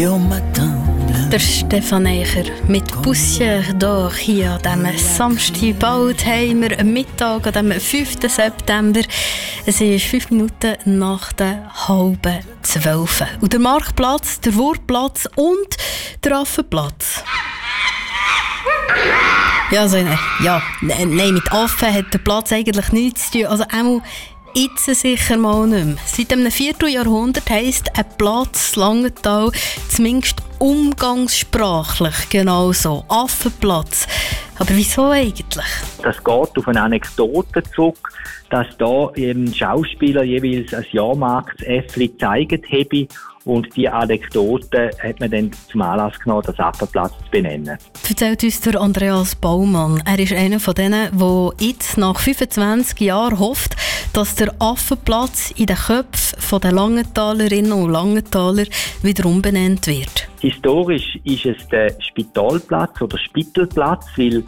Et au matin, der Stefan Eicher mit Poussière d'Or hier an diesem Samstag. Bald haben wir am Mittag, an dem 5. September. Es ist 5 Minuten nach der 11:30. Und der Marktplatz, der Wurtplatz und der Affenplatz. Ja, also, nein, mit Affen hat der Platz eigentlich nichts zu tun. Also einmal jetzt sicher mal nicht mehr. Seit einem Vierteljahrhundert heisst ein Platz Langenthal zumindest umgangssprachlich genauso. Affenplatz. Aber wieso eigentlich? Das geht auf eine Anekdote zurück, dass da Schauspieler jeweils ein Jahrmarktsäffli gezeigt haben. Und diese Anekdote hat man dann zum Anlass genommen, den Affenplatz zu benennen. Erzählt uns der Andreas Baumann. Er ist einer von denen, der jetzt nach 25 Jahren hofft, dass der Affenplatz in den Köpfen der Langentalerinnen und Langentaler wieder umbenannt wird. Historisch ist es der Spitalplatz oder Spittelplatz, weil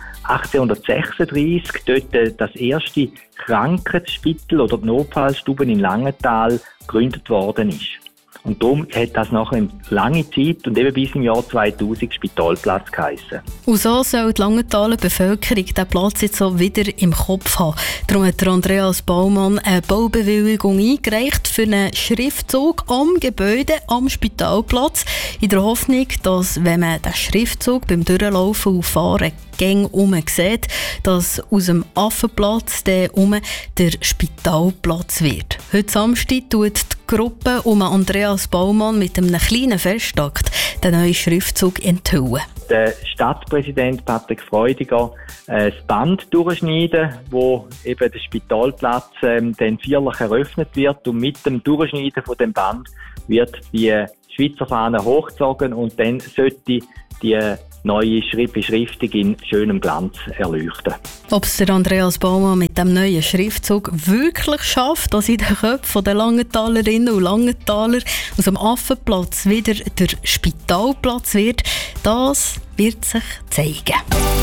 1836 dort das erste Krankheitsspital oder die Notfallstube in Langenthal gegründet worden ist. Und darum hat das nachher eine lange Zeit und eben bis im Jahr 2000 Spitalplatz geheissen. Und so soll die Langenthaler Bevölkerung diesen Platz jetzt so wieder im Kopf haben. Darum hat der Andreas Baumann eine Baubewilligung eingereicht für einen Schriftzug am Gebäude am Spitalplatz, in der Hoffnung, dass, wenn man den Schriftzug beim Durchlaufen und Fahren Gang sieht, dass aus dem Affenplatz der Spitalplatz wird. Heute Samstag tut die Gruppe um Andreas Baumann mit einem kleinen Festakt den neuen Schriftzug enthüllen. Der Stadtpräsident Patrick Freudiger das Band durchschneiden, wo eben der Spitalplatz dann feierlich eröffnet wird, und mit dem Durchschneiden von dem Band wird die Schweizer Fahne hochgezogen und dann sollte die neue Beschriftung in schönem Glanz erleuchten. Ob es der Andreas Baumann mit dem neuen Schriftzug wirklich schafft, dass in den Köpfen der Langentalerinnen und Langentaler aus dem Affenplatz wieder der Spitalplatz wird, das wird sich zeigen.